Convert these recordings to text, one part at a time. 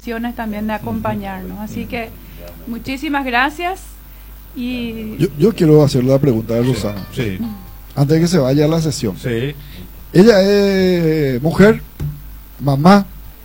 gestiones también de acompañarnos. Así que muchísimas gracias. Y yo quiero hacer la pregunta de Rosana, Sí. antes de que se vaya a la sesión. Sí. Ella es mujer, mamá,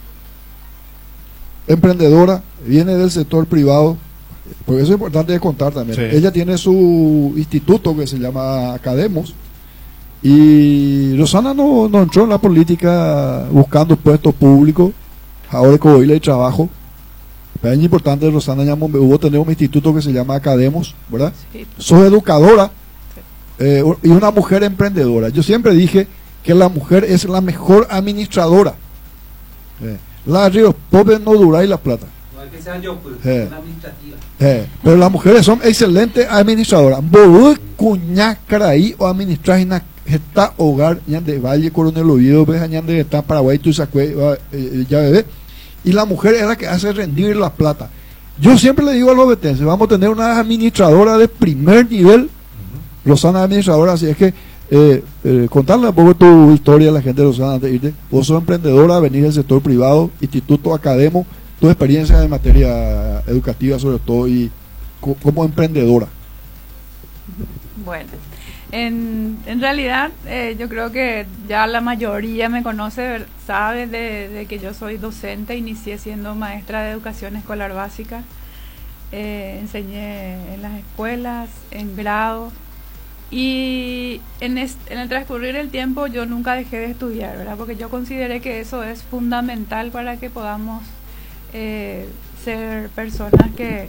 emprendedora, viene del sector privado, porque eso es importante de contar también. Sí. Ella tiene su instituto que se llama Academos, y Rosana no entró en la política buscando puestos públicos, ahora que hoy le trabajo. Pero es importante, Rosana hubo tener un instituto que se llama Academos, ¿verdad? sí, Sos educadora y una mujer emprendedora. Yo siempre dije que la mujer es la mejor administradora. La Río Pobre no dura y la plata. No hay que ser yo, pues, una administrativa. Pero las mujeres son excelentes administradoras. Ború cuñá caraí o administrar en esta hogar de Valle Coronel Oviedo, de está Paraguay, tú sacue ya bebé. Y la mujer es la que hace rendir la plata. Yo siempre le digo a los betenses, vamos a tener una administradora de primer nivel, Rosana administradora, así es que contarle un poco tu historia a la gente de Rosana antes de irte. Vos sos emprendedora, venís del sector privado, instituto Academo, tu experiencia en materia educativa sobre todo y como emprendedora. bueno. En realidad, yo creo que ya la mayoría me conoce, sabe de que yo soy docente, inicié siendo maestra de educación escolar básica, enseñé en las escuelas, en grado, y en el transcurrir del tiempo yo nunca dejé de estudiar, ¿verdad? Porque yo consideré que eso es fundamental para que podamos ser personas que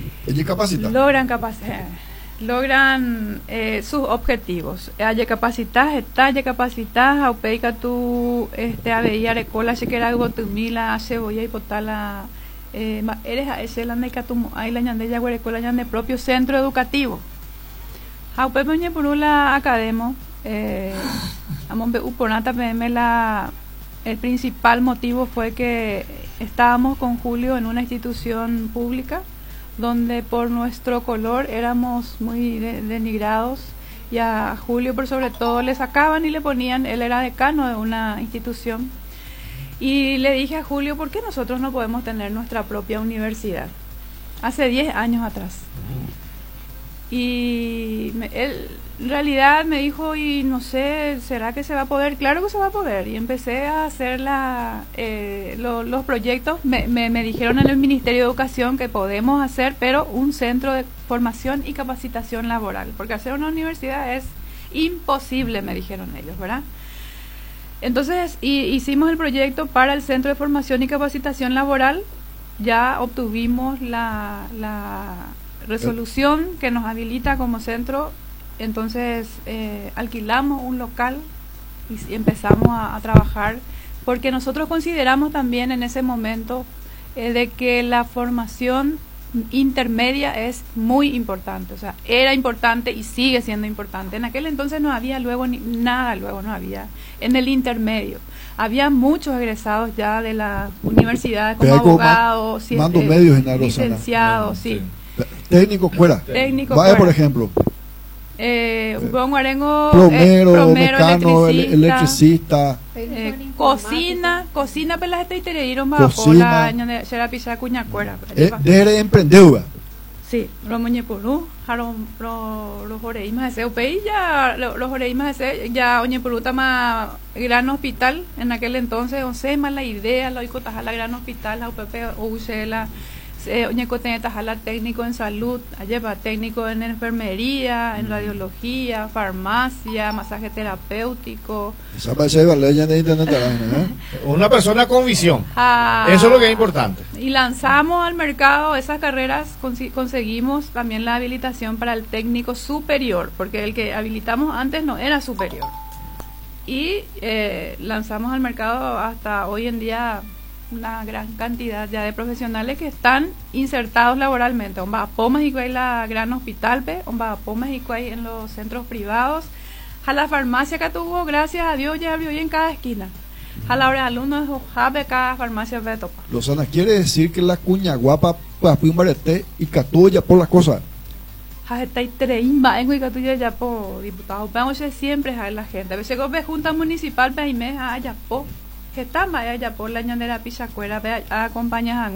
logran sus objetivos. Hay capacitas, aupeica tu aveía recola chequera guatumila cebolla y potala eres a ese la necatumo hay la ñande ya guarecola ñande propio centro educativo. Aupemeñe por la academo amombe uponata el principal motivo fue que estábamos con Julio en una institución pública donde por nuestro color éramos muy denigrados y a Julio por sobre todo le sacaban y le ponían, él era decano de una institución, y le dije a Julio, ¿por qué nosotros no podemos tener nuestra propia universidad? Hace 10 años atrás. Y él en realidad me dijo, y no sé, ¿será que se va a poder? Claro que se va a poder. Y empecé a hacer los proyectos. Me dijeron en el Ministerio de Educación que podemos hacer, pero un centro de formación y capacitación laboral. Porque hacer una universidad es imposible, me dijeron ellos, ¿verdad? Entonces hicimos el proyecto para el centro de formación y capacitación laboral. Ya obtuvimos la resolución que nos habilita como centro. Entonces alquilamos un local y empezamos a trabajar, porque nosotros consideramos también en ese momento de que la formación intermedia es muy importante, o sea, era importante y sigue siendo importante. En aquel entonces no había nada, no había en el intermedio. Había muchos egresados ya de la universidad como abogados, licenciados, sí. Técnico fuera. Vaya, por ejemplo. Arengo, plomero, mecano, electricista, cocina pelas itereiro la será pisa cuña cuera. De emprendedora. Sí, romoñe porú, los oreimas de UPI ya los oreimas de ya oñe porú tama gran hospital en aquel entonces, once más la idea, la icotaja la gran hospital, la UPP la Tajala técnico en salud, lleva técnico en enfermería, en radiología, farmacia, masaje terapéutico. Una persona con visión. Eso es lo que es importante. Y lanzamos al mercado esas carreras, conseguimos también la habilitación para el técnico superior, porque el que habilitamos antes no era superior. Y lanzamos al mercado hasta hoy en día una gran cantidad ya de profesionales que están insertados laboralmente. Omba Pomas y la gran hospital, Omba Pomas y en los centros privados. A la farmacia que tuvo, gracias a Dios, ya abrió en cada esquina. A la hora de alumnos, de cada farmacia de topa. Rosana, ¿quiere decir que la cuña guapa para un barete y catuya por las cosas? Está treimba en Huicatuya ya por diputado. Vamos siempre a la gente. A veces con junta municipal, ya po. Que está ya por la ñandera pichacuera, acompaña a